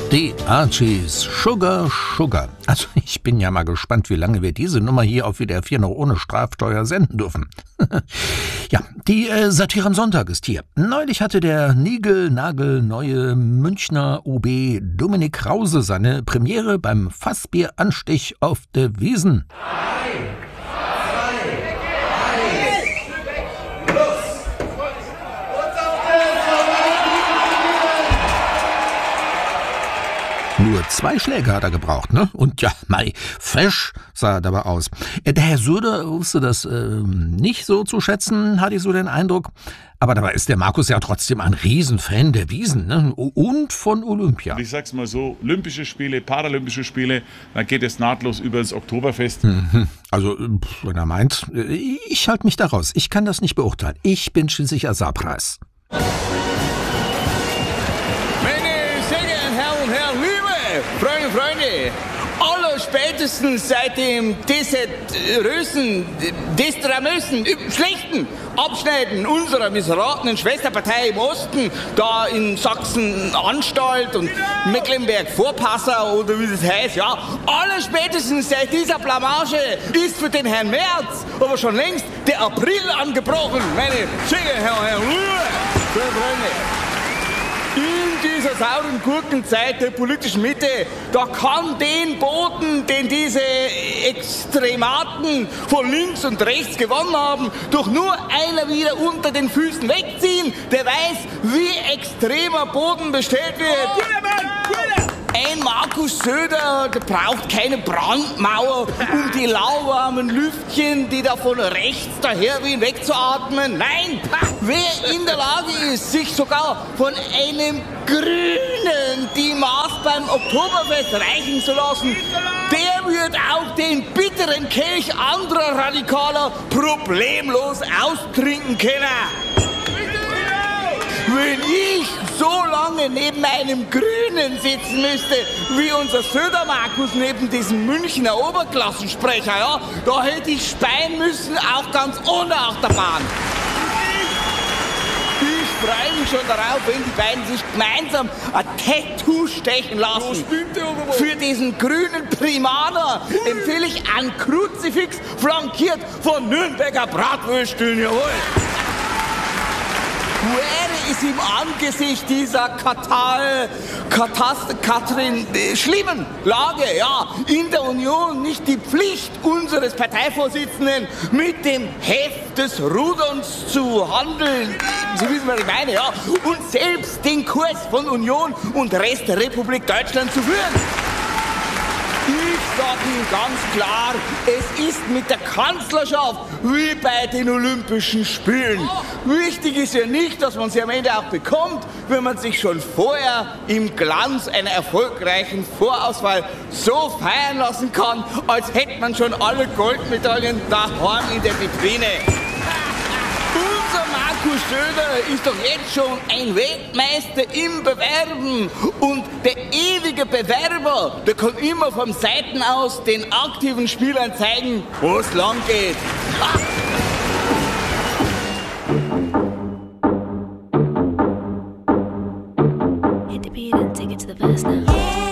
Die Archies, Sugar, Sugar. Also ich bin ja mal gespannt, wie lange wir diese Nummer hier auf WDR 4 noch ohne Strafsteuer senden dürfen. Ja, die Satire am Sonntag ist hier. Neulich hatte der niegelnagelneue Münchner OB Dominik Krause seine Premiere beim Fassbieranstich auf der Wiesn. Nur 2 Schläge hat er gebraucht, ne? Und ja, mei, fesch sah er dabei aus. Der Herr Söder wusste das nicht so zu schätzen, hatte ich so den Eindruck. Aber dabei ist der Markus ja trotzdem ein Riesenfan der Wiesn, ne? Und von Olympia. Ich sag's mal so, Olympische Spiele, Paralympische Spiele, dann geht es nahtlos über das Oktoberfest. Also, wenn er meint, ich halte mich da raus. Ich kann das nicht beurteilen. Ich bin schließlich Asarpreis. Freunde, allerspätestens seit dem desaströsen, schlechten Abschneiden unserer missratenen Schwesterpartei im Osten, da in Sachsen-Anstalt und Mecklenburg-Vorpassau oder wie das heißt, ja, allerspätestens seit dieser Blamage ist für den Herrn Merz aber schon längst der April angebrochen, meine sehr Herren, Freunde. In dieser sauren Gurkenzeit der politischen Mitte, da kann den Boden, den diese Extrematen von links und rechts gewonnen haben, doch nur einer wieder unter den Füßen wegziehen, der weiß, wie extremer Boden bestellt wird. Ein Markus Söder, der braucht keine Brandmauer, um die lauwarmen Lüftchen, die da von rechts daherwehen, wegzuatmen. Nein, wer in der Lage ist, sich sogar von einem Grünen die Maß beim Oktoberfest reichen zu lassen, der wird auch den bitteren Kelch anderer Radikaler problemlos austrinken können. Wenn ich so lange neben einem Grünen sitzen müsste, wie unser Söder-Markus neben diesem Münchner Oberklassensprecher, ja, da hätte ich speien müssen, auch ganz ohne Achterbahn. Ich freue mich schon darauf, wenn die beiden sich gemeinsam ein Tattoo stechen lassen. Für diesen grünen Primaner empfehle ich ein Kruzifix, flankiert von Nürnberger Bratwürsteln, jawohl. Wäre es im Angesicht dieser schlimmen Lage, ja, in der Union nicht die Pflicht unseres Parteivorsitzenden mit dem Heft des Ruderns zu handeln, Sie wissen, was ich meine, ja, und selbst den Kurs von Union und Rest der Republik Deutschland zu führen? Ich sage Ihnen ganz klar, es ist mit der Kanzlerschaft wie bei den Olympischen Spielen. Wichtig ist ja nicht, dass man sie am Ende auch bekommt, wenn man sich schon vorher im Glanz einer erfolgreichen Vorauswahl so feiern lassen kann, als hätte man schon alle Goldmedaillen daheim in der Vitrine. Unser Markus Söder ist doch jetzt schon ein Weltmeister im Bewerben und der ewige Bewerber, der kann immer vom Seiten aus den aktiven Spielern zeigen, wo es lang geht.